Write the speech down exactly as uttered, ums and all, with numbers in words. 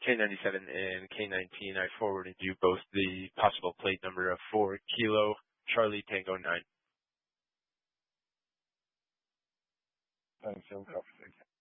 K ninety-seven and K nineteen, I forwarded you both the possible plate number of four Kilo Charlie Tango nine. Thanks, I'll copy.